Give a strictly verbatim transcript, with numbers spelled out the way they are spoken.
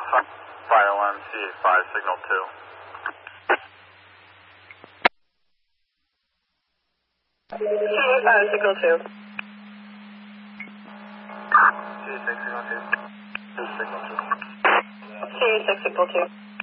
Fire alarm C eight five, signal two. C eight five, signal two. C eight six, signal two. Signal two. C eight six, signal two.